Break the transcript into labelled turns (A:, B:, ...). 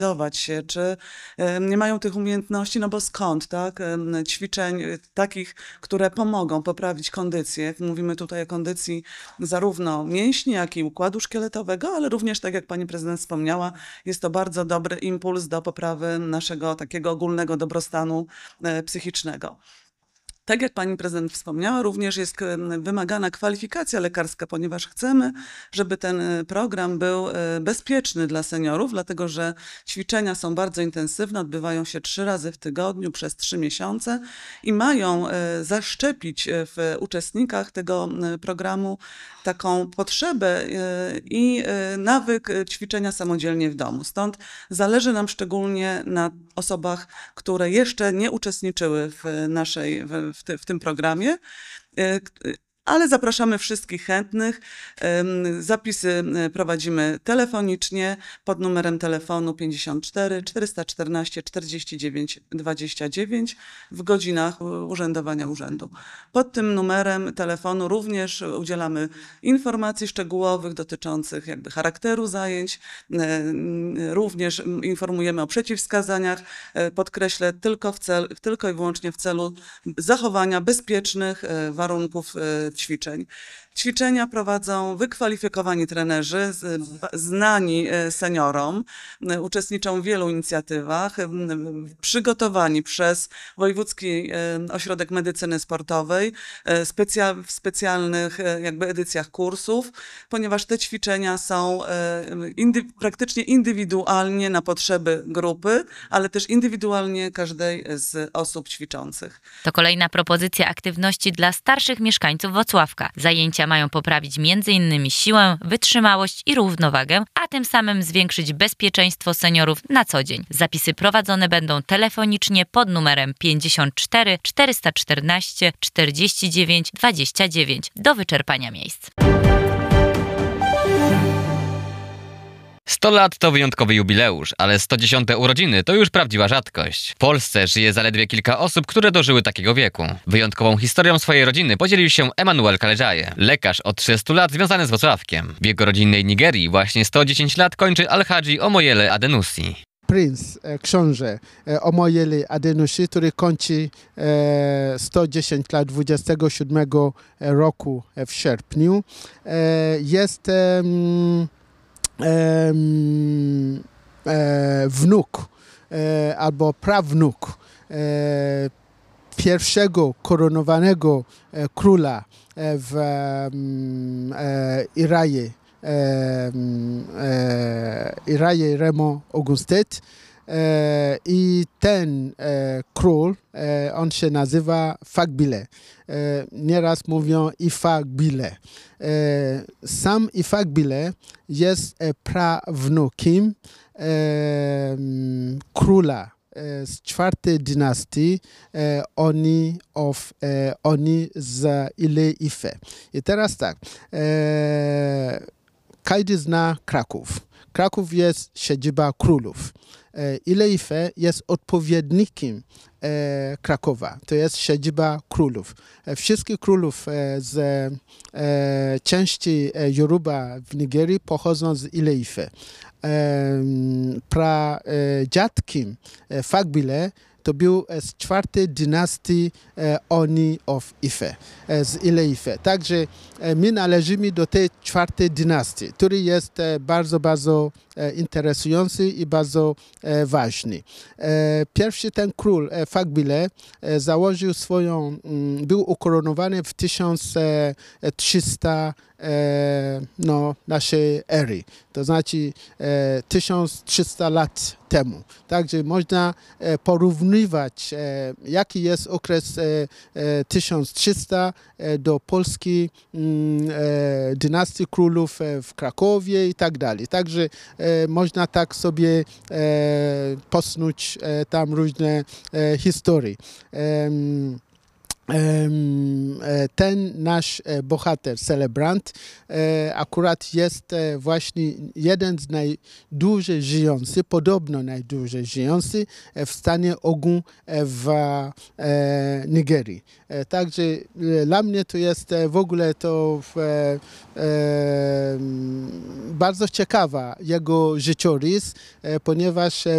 A: się, czy nie mają tych umiejętności, no bo skąd, tak? Ćwiczeń takich, które pomogą poprawić kondycję. Mówimy tutaj o kondycji zarówno mięśni, jak i układu szkieletowego, ale również, tak jak pani prezydent wspomniała, jest to bardzo dobry impuls do poprawy naszego takiego ogólnego dobrostanu psychicznego. Tak jak pani prezydent wspomniała, również jest wymagana kwalifikacja lekarska, ponieważ chcemy, żeby ten program był bezpieczny dla seniorów, dlatego że ćwiczenia są bardzo intensywne, odbywają się 3 razy w tygodniu przez 3 miesiące i mają zaszczepić w uczestnikach tego programu taką potrzebę i nawyk ćwiczenia samodzielnie w domu. Stąd zależy nam szczególnie na osobach, które jeszcze nie uczestniczyły w tym programie, ale zapraszamy wszystkich chętnych. Zapisy prowadzimy telefonicznie pod numerem telefonu 54 414 49 29 w godzinach urzędowania urzędu. Pod tym numerem telefonu również udzielamy informacji szczegółowych dotyczących jakby charakteru zajęć. Również informujemy o przeciwwskazaniach. Podkreślę, tylko i wyłącznie w celu zachowania bezpiecznych warunków ćwiczeń. Ćwiczenia prowadzą wykwalifikowani trenerzy, znani seniorom, uczestniczą w wielu inicjatywach, przygotowani przez Wojewódzki Ośrodek Medycyny Sportowej, w specjalnych jakby edycjach kursów, ponieważ te ćwiczenia są praktycznie indywidualnie na potrzeby grupy, ale też indywidualnie każdej z osób ćwiczących.
B: To kolejna propozycja aktywności dla starszych mieszkańców Włocławka. Zajęcia mają poprawić m.in. siłę, wytrzymałość i równowagę, a tym samym zwiększyć bezpieczeństwo seniorów na co dzień. Zapisy prowadzone będą telefonicznie pod numerem 54 414 49 29 do wyczerpania miejsc.
C: 100 lat to wyjątkowy jubileusz, ale 110. urodziny to już prawdziwa rzadkość. W Polsce żyje zaledwie kilka osób, które dożyły takiego wieku. Wyjątkową historią swojej rodziny podzielił się Emmanuel Kalejaye, lekarz od 30 lat związany z Włocławkiem. W jego rodzinnej Nigerii właśnie 110 lat kończy Alhadzi Omoyele Adenusi.
D: Prince, książę Omoyele Adenusi, który kończy 110 lat 27 roku w sierpniu. Jest wnuk albo prawnuk pierwszego koronowanego króla w Iraje Remo Augustet. I ten król, on się nazywa Fagbile. Nieraz mówią Ifagbile. Sam Ifagbile jest prawnukiem króla z czwartej dynastii Oni z Ile-Ife. I teraz tak, każdy zna Kraków. Kraków jest siedziba królów. Ile-Ife jest odpowiednikiem Krakowa. To jest siedziba królów. Wszystkich królów z części Yoruba w Nigerii pochodzą z Ile-Ife. Pradziadkiem Fagbile to był z czwartej dynastii Oni of Ife, z Ile-Ife. Także my należymy do tej czwartej dynastii, który jest bardzo, bardzo interesujący i bardzo ważny. Pierwszy ten król Fagbile założył był ukoronowany w 1300 naszej ery, to znaczy 1300 lat temu. Także można porównywać, jaki jest okres 1300 do polskiej dynastii królów w Krakowie i tak dalej. Także można tak sobie posnuć tam różne historie. ten nasz bohater, celebrant, akurat jest właśnie jeden z najdłużej żyjący, podobno najdłużej żyjący w stanie Ogun w Nigerii. Także dla mnie to jest w ogóle to bardzo ciekawa jego życiorys, ponieważ